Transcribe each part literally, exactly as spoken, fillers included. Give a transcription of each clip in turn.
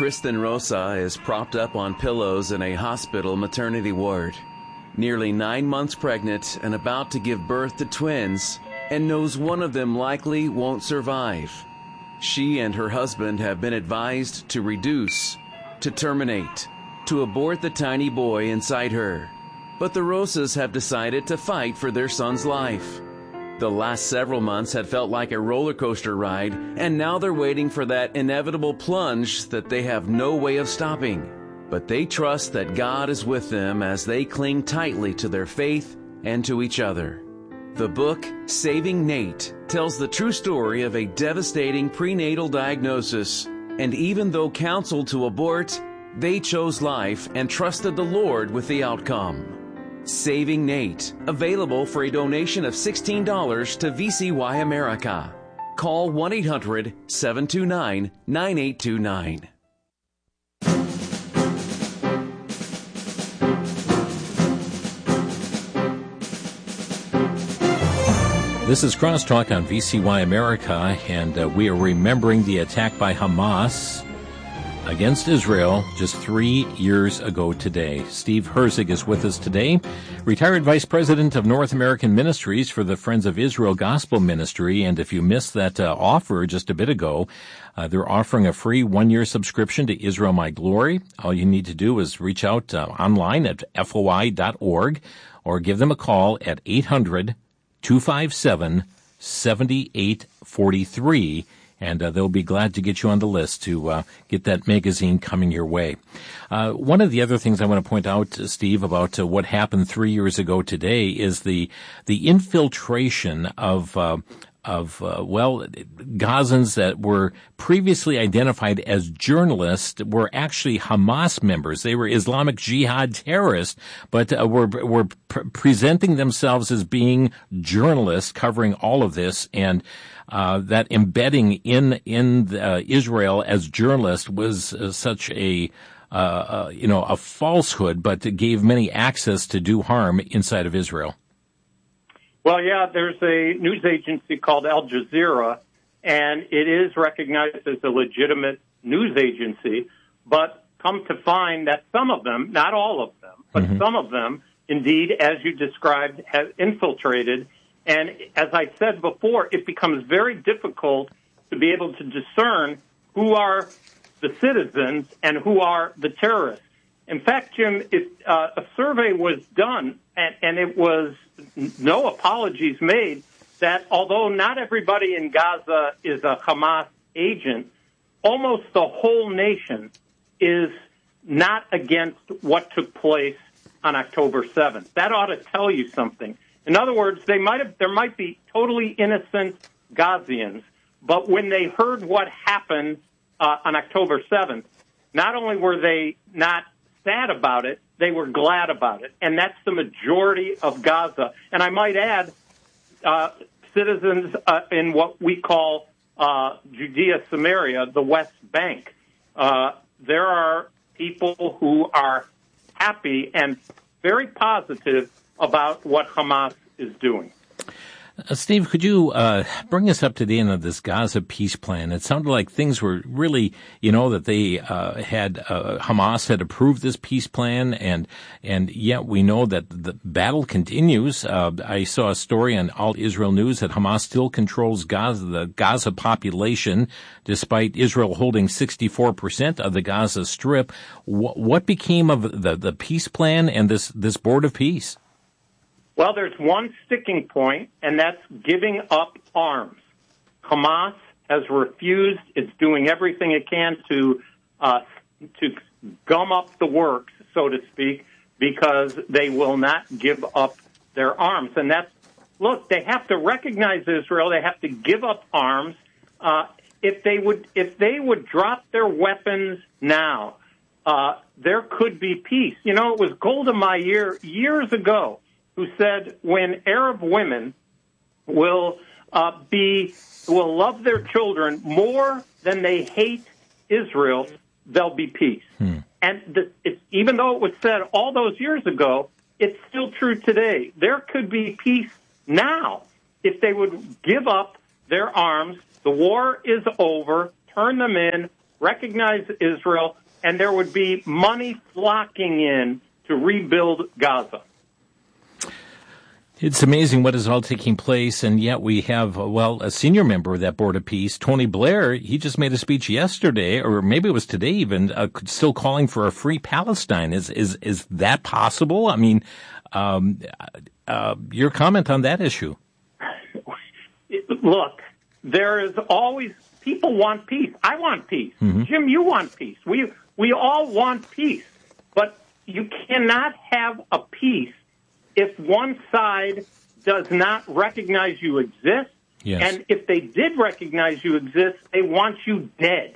Kristen Rosa is propped up on pillows in a hospital maternity ward, nearly nine months pregnant and about to give birth to twins, and knows one of them likely won't survive. She and her husband have been advised to reduce, to terminate, to abort the tiny boy inside her. But the Rosas have decided to fight for their son's life. The last several months had felt like a roller coaster ride, and now they're waiting for that inevitable plunge that they have no way of stopping. But they trust that God is with them as they cling tightly to their faith and to each other. The book, Saving Nate, tells the true story of a devastating prenatal diagnosis, and even though counseled to abort, they chose life and trusted the Lord with the outcome. Saving Nate, available for a donation of sixteen dollars to V C Y America. Call one eight hundred, seven two nine, nine eight two nine. This is Crosstalk on V C Y America, and uh, we are remembering the attack by Hamas against Israel just three years ago today. Steve Herzig is with us today, retired Vice President of North American Ministries for the Friends of Israel Gospel Ministry. And if you missed that uh, offer just a bit ago, uh, they're offering a free one-year subscription to Israel My Glory. All you need to do is reach out uh, online at F O I dot org or give them a call at eight hundred, two five seven, seven eight four three. And uh, they'll be glad to get you on the list to uh, get that magazine coming your way. Uh, one of the other things I want to point out, Steve, about uh, what happened three years ago today is the the infiltration of uh, of uh, well, Gazans that were previously identified as journalists were actually Hamas members. They were Islamic Jihad terrorists, but uh, were were pre- presenting themselves as being journalists covering all of this, and Uh, that embedding in in uh, Israel as journalists was uh, such a uh, uh, you know a falsehood, but it gave many access to do harm inside of Israel. Well, yeah, there's a news agency called Al Jazeera, and it is recognized as a legitimate news agency. But come to find that some of them, not all of them, but mm-hmm. some of them, indeed, as you described, have infiltrated. And as I said before, it becomes very difficult to be able to discern who are the citizens and who are the terrorists. In fact, Jim, it, uh, a survey was done, and, and it was no apologies made, that although not everybody in Gaza is a Hamas agent, almost the whole nation is not against what took place on October seventh. That ought to tell you something. In other words, they might have, there might be totally innocent Gazians, but when they heard what happened uh, on October seventh, not only were they not sad about it, they were glad about it. And that's the majority of Gaza. And I might add, uh, citizens uh, in what we call uh, Judea Samaria, the West Bank. Uh, there are people who are happy and very positive about what Hamas is doing. Uh, Steve, could you uh, bring us up to date on this Gaza peace plan? It sounded like things were really, you know, that they uh, had uh, Hamas had approved this peace plan, and and yet we know that the battle continues. Uh, I saw a story on All Israel News that Hamas still controls Gaza, the Gaza population, despite Israel holding sixty-four percent of the Gaza Strip. W- what became of the, the peace plan and this, this board of peace? Well, there's one sticking point, and that's giving up arms. Hamas has refused. It's doing everything it can to uh, to gum up the works, so to speak, because they will not give up their arms. And that's, look, they have to recognize Israel. They have to give up arms. Uh, if they would, if they would drop their weapons now, uh, there could be peace. You know, it was Golda Meir years ago who said when Arab women will uh, be will love their children more than they hate Israel, there'll be peace. Hmm. And the, it's, even though it was said all those years ago, it's still true today. There could be peace now if they would give up their arms. The war is over. Turn them in. recognize Israel, and there would be money flocking in to rebuild Gaza. It's amazing what is all taking place, and yet we have, well, a senior member of that Board of Peace, Tony Blair. He just made a speech yesterday, or maybe it was today even, uh, still calling for a free Palestine. Is is is that possible? I mean, um, uh, your comment on that issue? Look, there is always, people want peace. I want peace. Mm-hmm. Jim, you want peace. We we all want peace, but you cannot have a peace if one side does not recognize you exist, yes. and if they did recognize you exist, they want you dead.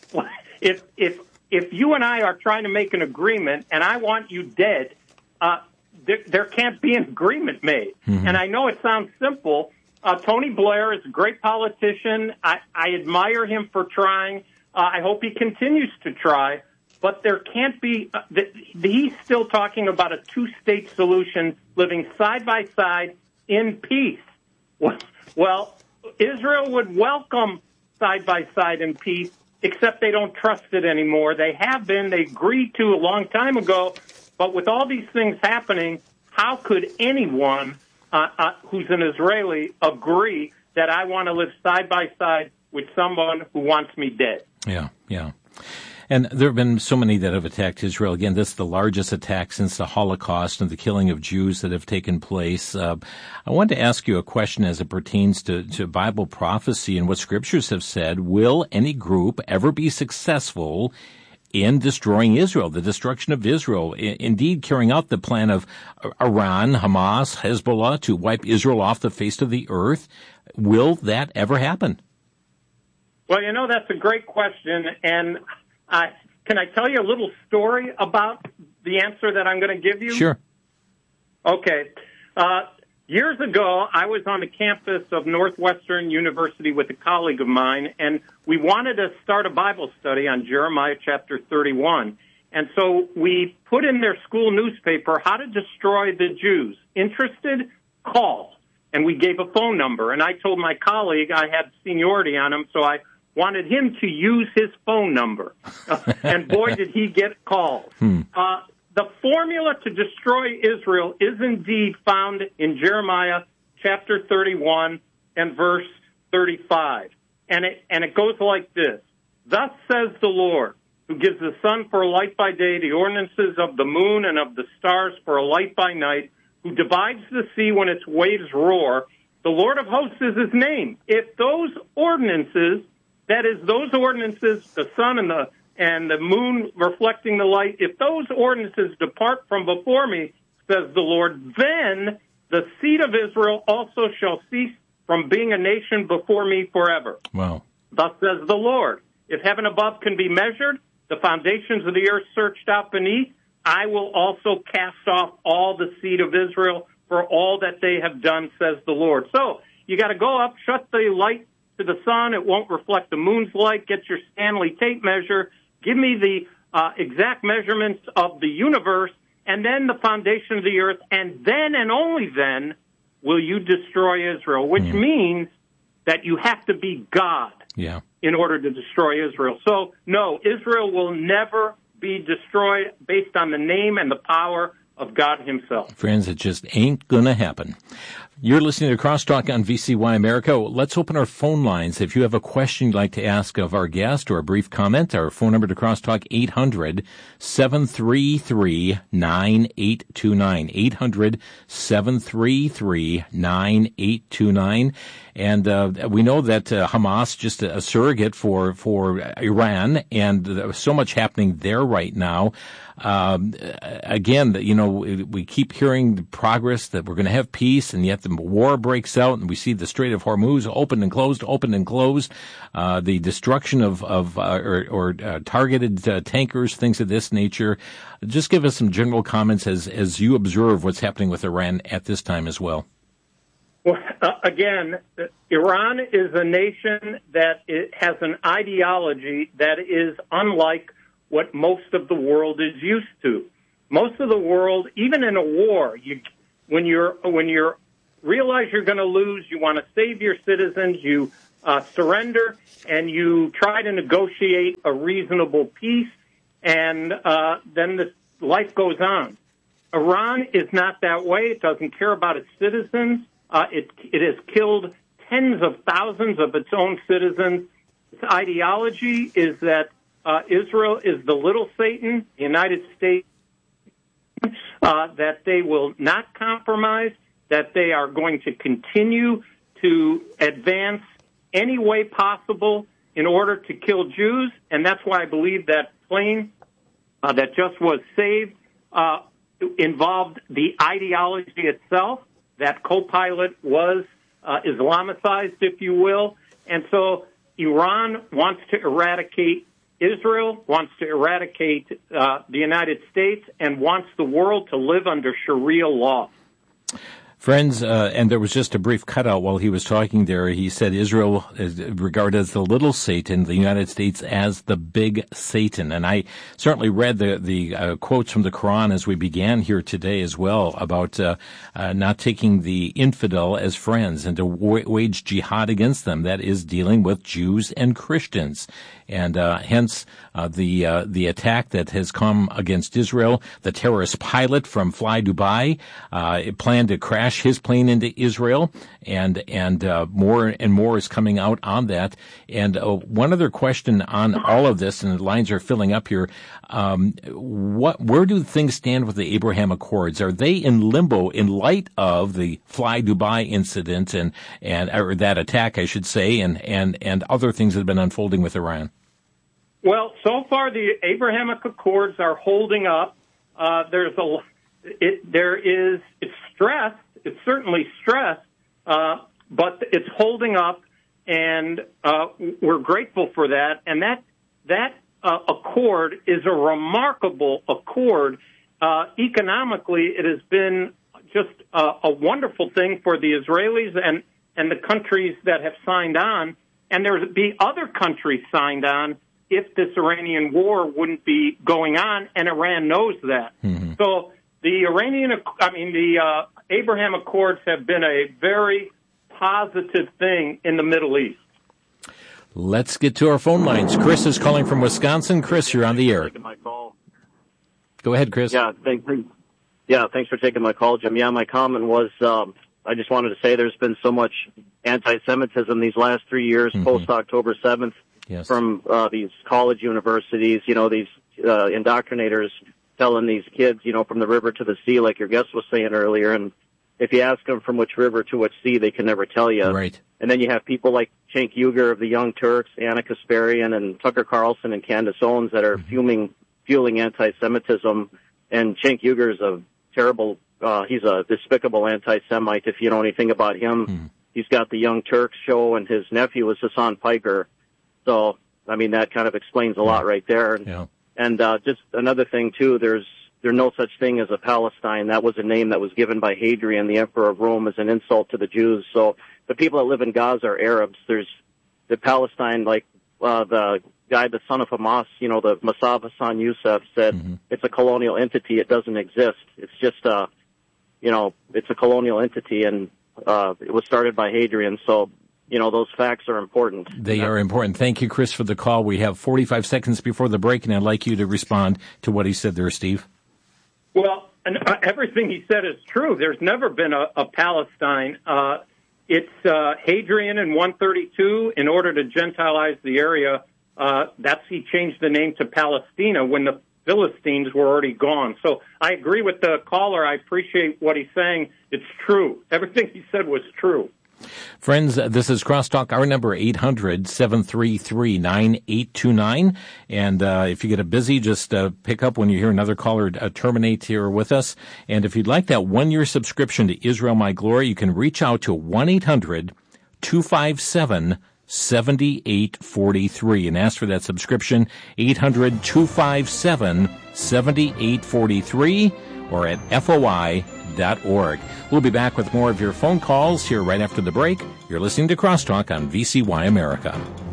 If if if you and I are trying to make an agreement and I want you dead, uh, there, there can't be an agreement made. Mm-hmm. And I know it sounds simple. Uh, Tony Blair is a great politician. I, I admire him for trying. Uh, I hope he continues to try. But there can't be, uh, the, he's still talking about a two-state solution living side by side in peace. Well, well, Israel would welcome side by side in peace, except they don't trust it anymore. They have been, they agreed to a long time ago, but with all these things happening, how could anyone uh, uh, who's an Israeli agree that I want to live side by side with someone who wants me dead? Yeah, yeah. And there have been so many that have attacked Israel. Again, this is the largest attack since the Holocaust and the killing of Jews that have taken place. Uh, I wanted to ask you a question as it pertains to, to Bible prophecy and what scriptures have said. Will any group ever be successful in destroying Israel, the destruction of Israel, I- indeed carrying out the plan of Iran, Hamas, Hezbollah to wipe Israel off the face of the earth? Will that ever happen? Well, you know, that's a great question, and Uh, can I tell you a little story about the answer that I'm going to give you? Sure. Okay. Uh, years ago, I was on the campus of Northwestern University with a colleague of mine, and we wanted to start a Bible study on Jeremiah chapter thirty-one. And so we put in their school newspaper, How to Destroy the Jews. Interested? Call. And we gave a phone number. And I told my colleague I had seniority on him, so I wanted him to use his phone number. Uh, and boy, did he get calls. Hmm. Uh, the formula to destroy Israel is indeed found in Jeremiah chapter thirty-one and verse thirty-five. And it, and it goes like this. Thus says the Lord, who gives the sun for a light by day, the ordinances of the moon and of the stars for a light by night, who divides the sea when its waves roar. The Lord of hosts is his name. If those ordinances, that is, those ordinances, the sun and the and the moon reflecting the light, if those ordinances depart from before me, says the Lord, then the seed of Israel also shall cease from being a nation before me forever. Wow. Thus says the Lord, if heaven above can be measured, the foundations of the earth searched out beneath, I will also cast off all the seed of Israel for all that they have done, says the Lord. So you got to go up, shut the light to the sun. It won't reflect the moon's light. Get your Stanley tape measure. Give me the uh, exact measurements of the universe and then the foundation of the earth. And then and only then will you destroy Israel, which mm. means that you have to be God yeah. in order to destroy Israel. So, no, Israel will never be destroyed based on the name and the power of God himself. Friends, it just ain't gonna happen. You're listening to Crosstalk on V C Y America. Let's open our phone lines. If you have a question you'd like to ask of our guest or a brief comment, our phone number to Crosstalk, eight hundred, seven three three, nine eight two nine. eight hundred, seven three three, nine eight two nine. And uh, we know that uh, Hamas, just a, a surrogate for, for Iran, and there's so much happening there right now. Um, again, you know, we keep hearing the progress that we're going to have peace, and yet the war breaks out, and we see the Strait of Hormuz opened and closed, opened and closed, uh, the destruction of, of uh, or, or uh, targeted uh, tankers, things of this nature. Just give us some general comments as, as you observe what's happening with Iran at this time as well. Well, uh, again, Iran is a nation that it has an ideology that is unlike what most of the world is used to. Most of the world, even in a war, you, when you're when you're realize you're going to lose, you want to save your citizens, you uh, surrender and you try to negotiate a reasonable peace, and uh, then the life goes on. Iran is not that way. It doesn't care about its citizens. Uh, it, it has killed tens of thousands of its own citizens. Its ideology is that uh, Israel is the little Satan, the United States, uh, that they will not compromise, that they are going to continue to advance any way possible in order to kill Jews. And that's why I believe that plane uh, that just was saved uh, involved the ideology itself. That co-pilot was uh, Islamicized, if you will. And so Iran wants to eradicate Israel, wants to eradicate uh, the United States, and wants the world to live under Sharia law. Friends, uh, and there was just a brief cutout while he was talking there. He said Israel is regarded as the little Satan, the United States as the big Satan. And I certainly read the, the uh, quotes from the Quran as we began here today as well about uh, uh, not taking the infidel as friends and to w- wage jihad against them. That is dealing with Jews and Christians. And uh, hence uh, the uh, the attack that has come against Israel. The terrorist pilot from Fly Dubai uh, planned to crash his plane into Israel, and and uh, more and more is coming out on that. And uh, one other question on all of this, and the lines are filling up here. Um, what where do things stand with the Abraham Accords? Are they in limbo in light of the Fly Dubai incident and and or that attack, I should say, and and and other things that have been unfolding with Iran? Well, so far the Abrahamic Accords are holding up. Uh, there's a, it, there is, it's stressed. It's certainly stressed, uh, but it's holding up, and uh, we're grateful for that. And that that uh, accord is a remarkable accord. Uh, economically, it has been just uh, a wonderful thing for the Israelis and and the countries that have signed on. And there'd be other countries signed on if this Iranian war wouldn't be going on, and Iran knows that. Mm-hmm. So the Iranian, I mean, the uh, Abraham Accords have been a very positive thing in the Middle East. Let's get to our phone lines. Chris is calling from Wisconsin. Chris, you're on the air. Taking my call. Go ahead, Chris. Yeah, thanks. Yeah, thanks for taking my call, Jim. Yeah, my comment was, um, I just wanted to say there's been so much anti-Semitism these last three years, mm-hmm. post-October seventh. Yes. From uh, these college universities, you know, these uh, indoctrinators telling these kids, you know, from the river to the sea, like your guest was saying earlier. And if you ask them from which river to which sea, they can never tell you. Right. And then you have people like Cenk Uygur of the Young Turks, Anna Kasparian, and Tucker Carlson and Candace Owens that are mm-hmm. fuming, fueling anti-Semitism. And Cenk Uygur is a terrible, uh, he's a despicable anti-Semite if you know anything about him. Mm-hmm. He's got the Young Turks show, and his nephew is Hassan Piker. So, I mean, that kind of explains a lot right there. Yeah. And uh, just another thing, too, there's there's no such thing as a Palestine. That was a name that was given by Hadrian, the Emperor of Rome, as an insult to the Jews. So the people that live in Gaza are Arabs. There's the Palestine, like uh, the guy, the son of Hamas, you know, the Masav Hassan Youssef said, mm-hmm. it's a colonial entity. It doesn't exist. It's just, uh, you know, it's a colonial entity, and uh, it was started by Hadrian. So, you know, those facts are important. They are important. Thank you, Chris, for the call. We have forty-five seconds before the break, and I'd like you to respond to what he said there, Steve. Well, and, uh, everything he said is true. There's never been a, a Palestine. Uh, it's uh, Hadrian in one thirty-two, in order to Gentilize the area, uh, that's he changed the name to Palestina when the Philistines were already gone. So I agree with the caller. I appreciate what he's saying. It's true. Everything he said was true. Friends, this is Crosstalk. Our number, eight hundred, seven three three, nine eight two nine. And uh, if you get a busy, just uh, pick up when you hear another caller uh, terminate here with us. And if you'd like that one-year subscription to Israel My Glory, you can reach out to one eight hundred, two five seven, seven eight four three and ask for that subscription, eight hundred, two five seven, seven eight four three, or at F O I dot org. We'll be back with more of your phone calls here right after the break. You're listening to Crosstalk on V C Y America.